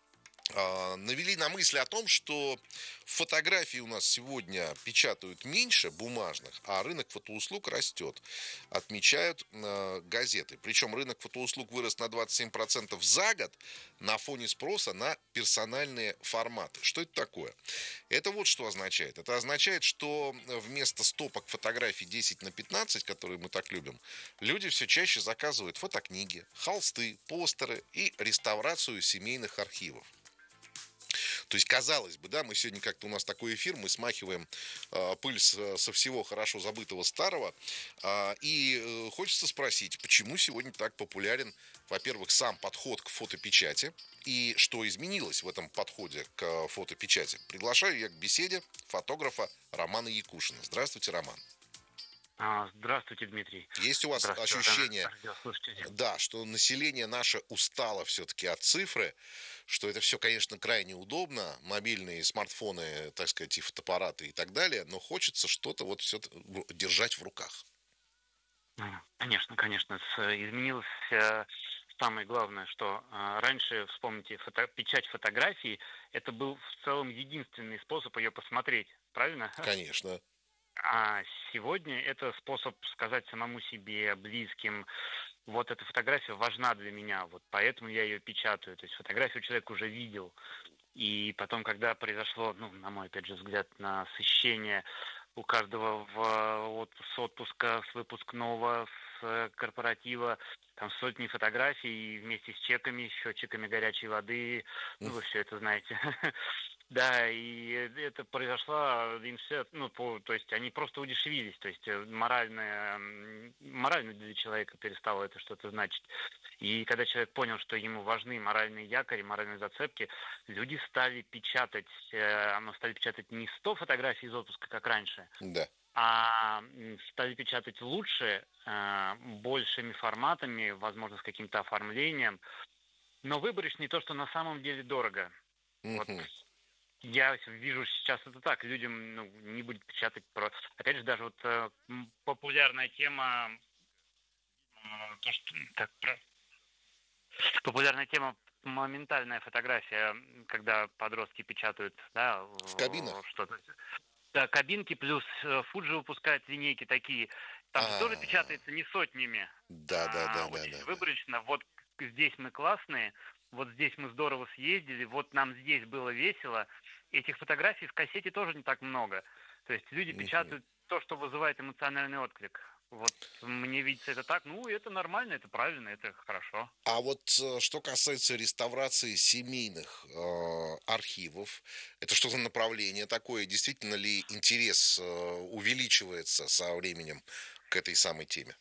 навели на мысль о том, что фотографии у нас сегодня печатают меньше бумажных, а рынок фотоуслуг растет, отмечают газеты. Причем рынок фотоуслуг вырос на 27% за год на фоне спроса на персональные форматы. Что это такое? Это вот что означает. Это означает, что вместо стопок фотографий 10x15, которые мы так любим, люди все чаще заказывают фотокниги, холсты, постеры и реставрацию семейных архивов. То есть, казалось бы, да, мы сегодня как-то у нас такой эфир, мы смахиваем пыль со всего хорошо забытого старого. И хочется спросить, почему сегодня так популярен, во-первых, сам подход к фотопечати и что изменилось в этом подходе к фотопечати. Приглашаю я к беседе фотографа Романа Якушина. Здравствуйте, Роман. Здравствуйте, Дмитрий. Есть у вас ощущение, да, что население наше устало все-таки от цифры, что это все, конечно, крайне удобно, мобильные смартфоны, так сказать, и фотоаппараты и так далее, но хочется что-то вот все держать в руках. Конечно, изменилось самое главное, что раньше, вспомните, печать фотографии, это был в целом единственный способ ее посмотреть, правильно? Конечно. А сегодня это способ сказать самому себе, близким, вот эта фотография важна для меня, вот поэтому я ее печатаю. То есть фотографию человек уже видел. И потом, когда произошло, на мой, опять же, взгляд, насыщение у каждого с отпуска, с выпускного, с корпоратива, там сотни фотографий вместе с чеками, счетчиками горячей воды, вы все это знаете. Да, и это произошло, то есть они просто удешевились, то есть морально для человека перестало это что-то значить. И когда человек понял, что ему важны моральные якори, моральные зацепки, люди стали печатать не 100 фотографий из отпуска, как раньше, да, а стали печатать лучше, большими форматами, возможно, с каким-то оформлением, но выборочно то, что на самом деле дорого. Вот. Я вижу сейчас это так, людям не будет печатать Опять же, даже популярная тема, популярная тема моментальная фотография, когда подростки печатают, да, в кабинах. Что-то. Да, кабинки, плюс Fuji выпускает линейки такие, там же тоже печатается не сотнями. Да. Выборочно, вот здесь мы классные, вот здесь мы здорово съездили, вот нам здесь было весело. Этих фотографий в кассете тоже не так много. То есть люди печатают то, что вызывает эмоциональный отклик. Вот мне видится это так, это нормально, это правильно, это хорошо. А вот что касается реставрации семейных архивов, это что за направление такое? Действительно ли интерес увеличивается со временем к этой самой теме?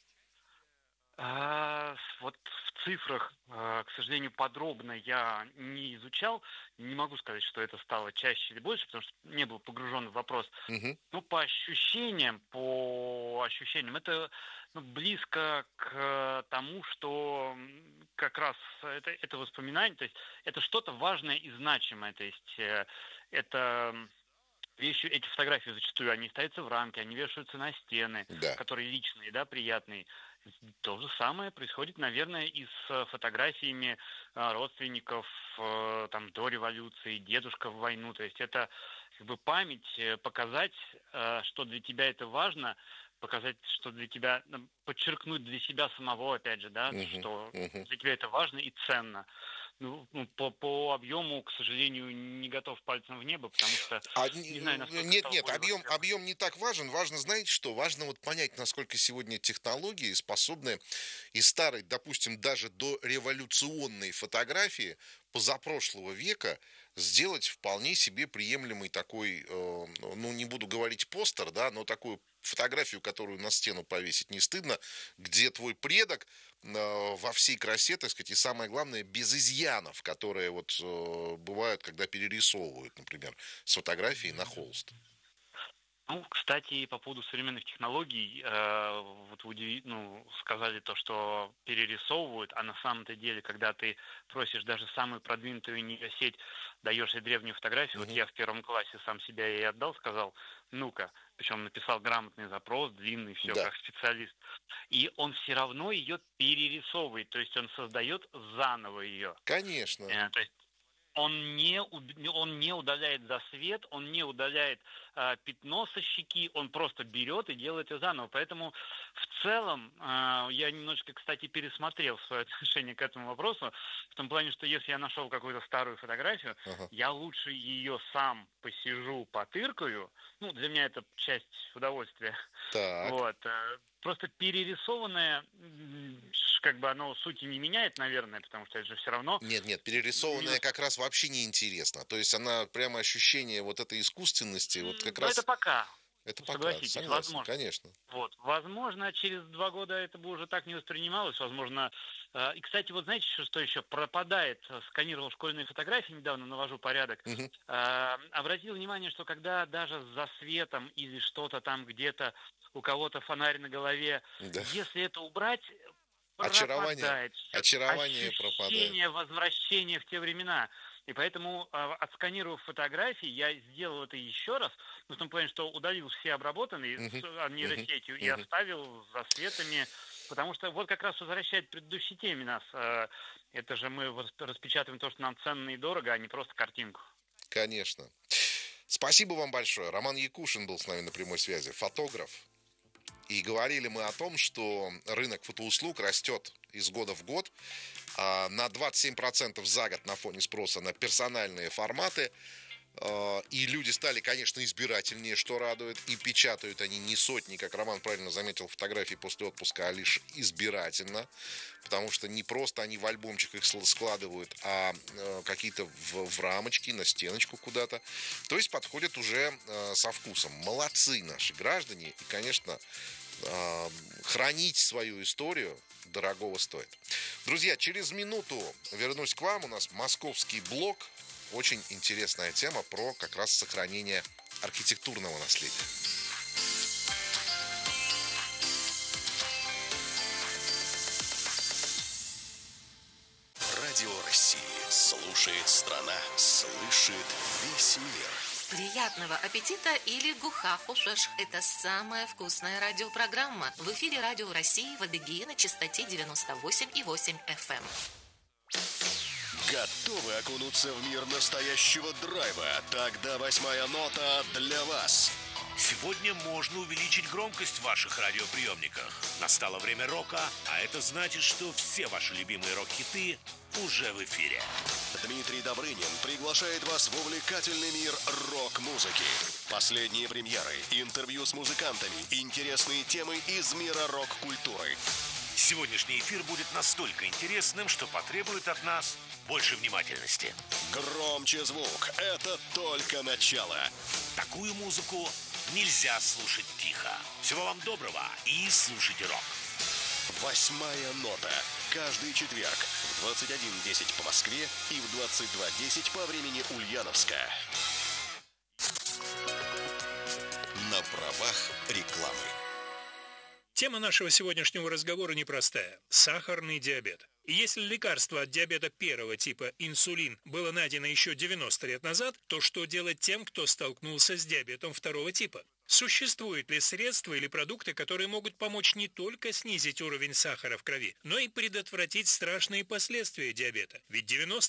Вот в цифрах, к сожалению, подробно я не изучал. Не могу сказать, что это стало чаще или больше, потому что не был погружен в вопрос. Но по ощущениям, это близко к тому, что как раз это воспоминание, то есть это что-то важное и значимое. То есть это вещи, эти фотографии зачастую, они ставятся в рамки, они вешаются на стены, которые личные, да, приятные. То же самое происходит, наверное, и с фотографиями родственников до революции, дедушка в войну. То есть это память, показать, что для тебя это важно, показать, что для тебя, подчеркнуть для себя самого, опять же, да, что для тебя это важно и ценно. по объему, к сожалению, не готов пальцем в небо, потому что не знаю, насколько Нет, объем не так важен. Важно, знаете что? Важно вот понять, насколько сегодня технологии способны из старой, допустим, даже до революционной фотографии позапрошлого века сделать вполне себе приемлемый такой, не буду говорить постер, да, но такую фотографию, которую на стену повесить не стыдно, где твой предок во всей красе, так сказать, и самое главное, без изъянов, которые вот бывают, когда перерисовывают, например, с фотографии на холст. Кстати, по поводу современных технологий, вот вы сказали то, что перерисовывают, а на самом-то деле, когда ты просишь даже самую продвинутую нейросеть, даешь ей древнюю фотографию, вот я в 1 классе сам себя ей отдал, сказал, ну-ка, причем написал грамотный запрос, длинный, все, как специалист, и он все равно ее перерисовывает, то есть он создает заново ее. Конечно. То есть он не удаляет засвет, он не удаляет пятно со щеки, он просто берет и делает ее заново. Поэтому в целом я немножечко, кстати, пересмотрел свое отношение к этому вопросу, в том плане, что если я нашел какую-то старую фотографию, я лучше ее сам посижу, потыркаю. Для меня это часть удовольствия. Так. Вот. Просто перерисованное, как бы оно сути не меняет, наверное, потому что это же все равно... Нет, перерисованная как раз вообще не интересно. То есть она прямо ощущение вот этой искусственности, вот как раз... Это пока. Это пока, согласитесь, согласен, возможно. Конечно. Вот, возможно, через 2 года это бы уже так не воспринималось, возможно. И, кстати, вот знаете, что еще пропадает? Сканировал школьные фотографии, недавно навожу порядок. Обратил внимание, что когда даже с засветом или что-то там где-то у кого-то фонарь на голове, если это убрать, очарование пропадает. Ощущение возвращения в те времена. И поэтому, отсканировав фотографии, я сделал это еще раз, в том плане, что удалил все обработанные нейросетью и оставил с засветами, потому что вот как раз возвращает к предыдущей теме нас. Это же мы распечатываем то, что нам ценно и дорого, а не просто картинку. Конечно. Спасибо вам большое. Роман Якушин был с нами на прямой связи, фотограф. И говорили мы о том, что рынок фотоуслуг растет из года в год на 27% за год на фоне спроса на персональные форматы. И люди стали, конечно, избирательнее, что радует. И печатают они не сотни, как Роман правильно заметил, фотографий после отпуска, а лишь избирательно. Потому что не просто они в альбомчик их складывают, а какие-то в рамочки, на стеночку куда-то. То есть подходят уже со вкусом. Молодцы наши граждане. И, конечно, хранить свою историю дорогого стоит. Друзья, через минуту вернусь к вам. У нас московский блок. Очень интересная тема про как раз сохранение архитектурного наследия. Радио России. Слушает страна. Слышит весь мир. Приятного аппетита или гухафушеш. Это самая вкусная радиопрограмма. В эфире Радио России в Адыгее на частоте 98,8 FM. Готовы окунуться в мир настоящего драйва? Тогда 8-я нота для вас. Сегодня можно увеличить громкость в ваших радиоприемниках. Настало время рока, а это значит, что все ваши любимые рок-хиты уже в эфире. Дмитрий Добрынин приглашает вас в увлекательный мир рок-музыки. Последние премьеры, интервью с музыкантами, интересные темы из мира рок-культуры. Сегодняшний эфир будет настолько интересным, что потребует от нас больше внимательности. Громче звук. Это только начало. Такую музыку нельзя слушать тихо. Всего вам доброго и слушайте рок. 8-я нота. Каждый четверг в 21:10 по Москве и в 22:10 по времени Ульяновска. На правах рекламы. Тема нашего сегодняшнего разговора непростая – сахарный диабет. И если лекарство от диабета первого типа инсулин было найдено еще 90 лет назад, то что делать тем, кто столкнулся с диабетом второго типа? Существуют ли средства или продукты, которые могут помочь не только снизить уровень сахара в крови, но и предотвратить страшные последствия диабета? Ведь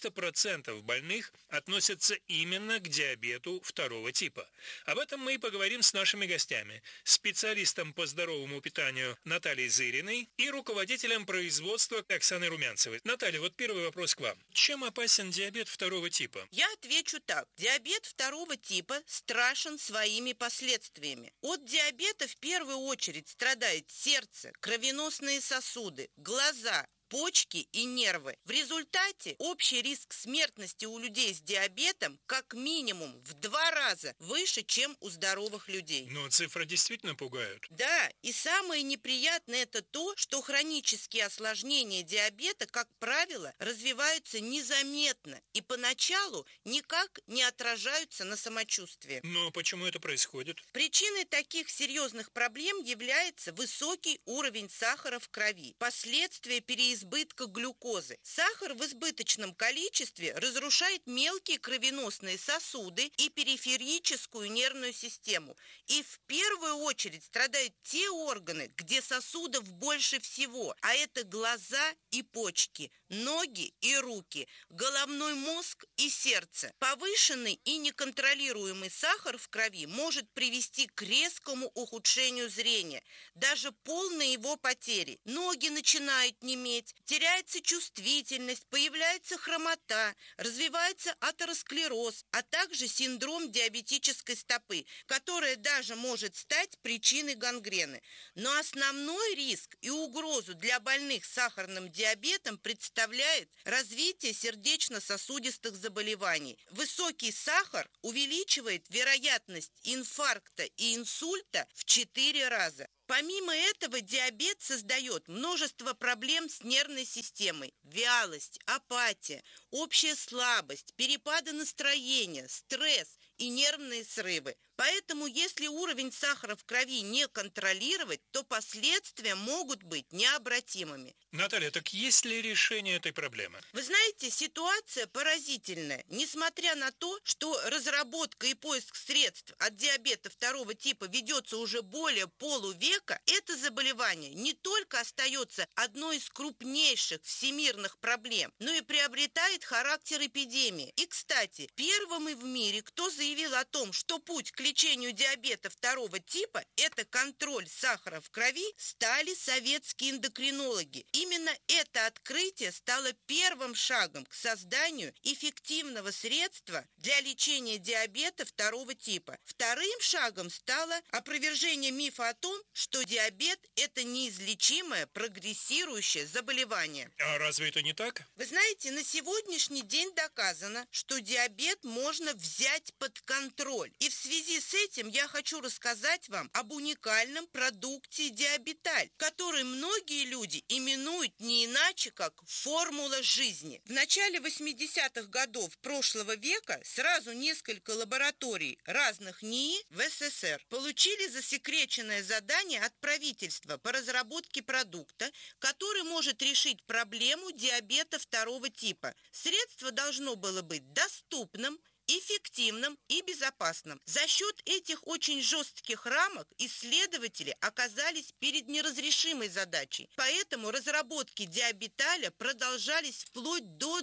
90% больных относятся именно к диабету второго типа. Об этом мы и поговорим с нашими гостями. Специалистом по здоровому питанию Натальей Зыриной и руководителем производства Оксаной Румянцевой. Наталья, вот первый вопрос к вам. Чем опасен диабет второго типа? Я отвечу так. Диабет второго типа страшен своими последствиями. От диабета в первую очередь страдает сердце, кровеносные сосуды, глаза, почки и нервы. В результате общий риск смертности у людей с диабетом как минимум в 2 раза выше, чем у здоровых людей. Но цифры действительно пугают. Да, и самое неприятное это то, что хронические осложнения диабета, как правило, развиваются незаметно и поначалу никак не отражаются на самочувствии. Но почему это происходит? Причиной таких серьезных проблем является высокий уровень сахара в крови, последствия переизбытка глюкозы. Сахар в избыточном количестве разрушает мелкие кровеносные сосуды и периферическую нервную систему. И в первую очередь страдают те органы, где сосудов больше всего, а это глаза и почки, ноги и руки, головной мозг и сердце. Повышенный и неконтролируемый сахар в крови может привести к резкому ухудшению зрения, даже полной его потери. Ноги начинают неметь, теряется чувствительность, появляется хромота, развивается атеросклероз, а также синдром диабетической стопы, которая даже может стать причиной гангрены. Но основной риск и угрозу для больных с сахарным диабетом представляет развитие сердечно-сосудистых заболеваний. Высокий сахар увеличивает вероятность инфаркта и инсульта в 4 раза. Помимо этого, диабет создает множество проблем с нервной системой. Вялость, апатия, общая слабость, перепады настроения, стресс и нервные срывы. Поэтому, если уровень сахара в крови не контролировать, то последствия могут быть необратимыми. Наталья, так есть ли решение этой проблемы? Вы знаете, ситуация поразительная. Несмотря на то, что разработка и поиск средств от диабета второго типа ведется уже более полувека, это заболевание не только остается одной из крупнейших всемирных проблем, но и приобретает характер эпидемии. И, кстати, первыми в мире, кто заявил о том, что путь к лечению диабета второго типа – это контроль сахара в крови, стали советские эндокринологи. Именно это открытие стало первым шагом к созданию эффективного средства для лечения диабета второго типа. Вторым шагом стало опровержение мифа о том, что диабет – это неизлечимое прогрессирующее заболевание. А разве это не так? Вы знаете, на сегодняшний день доказано, что диабет можно взять под контроль. И в связи с этим я хочу рассказать вам об уникальном продукте Диабеталь, который многие люди именуют не иначе, как формула жизни. В начале 80-х годов прошлого века сразу несколько лабораторий разных НИИ в СССР получили засекреченное задание от правительства по разработке продукта, который может решить проблему диабета второго типа. Средство должно было быть доступным, эффективным и безопасным. За счет этих очень жестких рамок исследователи оказались перед неразрешимой задачей. Поэтому разработки Диабеталя продолжались вплоть до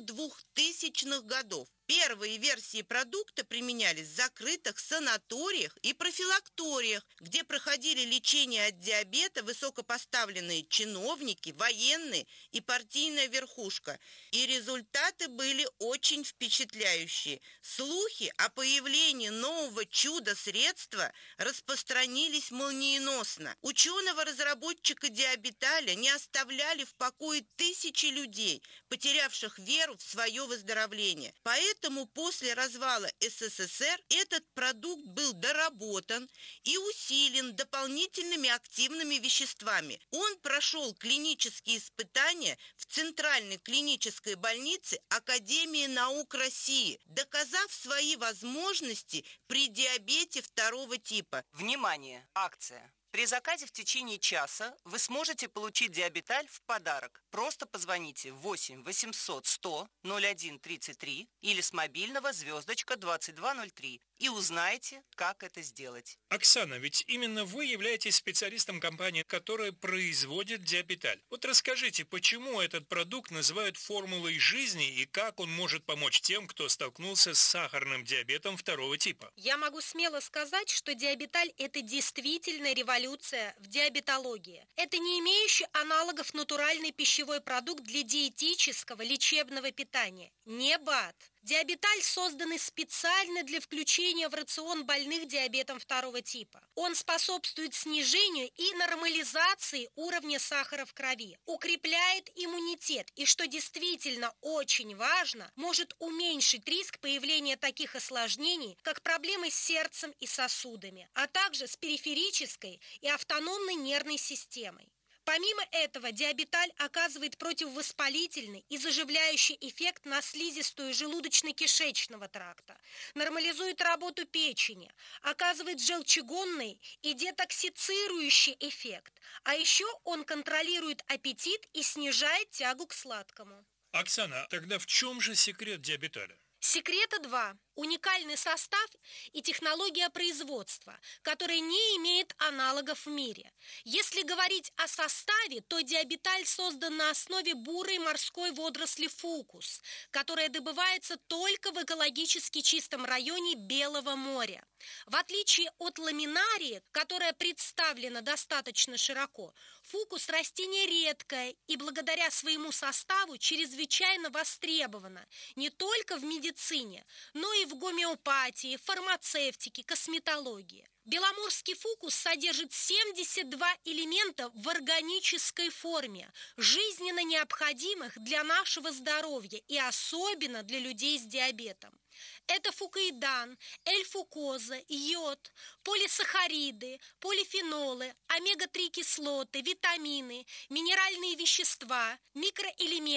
2000-х годов. Первые версии продукта применялись в закрытых санаториях и профилакториях, где проходили лечение от диабета высокопоставленные чиновники, военные и партийная верхушка. И результаты были очень впечатляющие. Слухи о появлении нового чудо-средства распространились молниеносно. Ученого-разработчика Диабеталя не оставляли в покое тысячи людей, потерявших веру в свое выздоровление. Поэтому после развала СССР этот продукт был доработан и усилен дополнительными активными веществами. Он прошел клинические испытания в Центральной клинической больнице Академии наук России, доказав свои возможности при диабете второго типа. Внимание! Акция! При заказе в течение часа вы сможете получить Диабеталь в подарок. Просто позвоните 8 800 100 01 33 или с мобильного *2203. и узнаете, как это сделать. Оксана, ведь именно вы являетесь специалистом компании, которая производит диабеталь. Вот расскажите, почему этот продукт называют формулой жизни и как он может помочь тем, кто столкнулся с сахарным диабетом второго типа? Я могу смело сказать, что диабеталь – это действительно революция в диабетологии. Это не имеющий аналогов натуральный пищевой продукт для диетического лечебного питания. Не БАД. Диабеталь создан специально для включения в рацион больных диабетом второго типа. Он способствует снижению и нормализации уровня сахара в крови, укрепляет иммунитет и, что действительно очень важно, может уменьшить риск появления таких осложнений, как проблемы с сердцем и сосудами, а также с периферической и автономной нервной системой. Помимо этого, диабеталь оказывает противовоспалительный и заживляющий эффект на слизистую желудочно-кишечного тракта, нормализует работу печени, оказывает желчегонный и детоксицирующий эффект, а еще он контролирует аппетит и снижает тягу к сладкому. Оксана, тогда в чем же секрет диабеталя? Секрета два. Уникальный состав и технология производства, которая не имеет аналогов в мире. Если говорить о составе, то диабеталь создан на основе бурой морской водоросли фукус, которая добывается только в экологически чистом районе Белого моря. В отличие от ламинарии, которая представлена достаточно широко, фукус растение редкое и благодаря своему составу чрезвычайно востребовано не только в медицине, но и в гомеопатии, фармацевтике, косметологии. Беломорский фукус содержит 72 элемента в органической форме, жизненно необходимых для нашего здоровья и особенно для людей с диабетом. Это фукоидан, L-фукоза, йод, полисахариды, полифенолы, омега-3 кислоты, витамины, минеральные вещества, микроэлементы,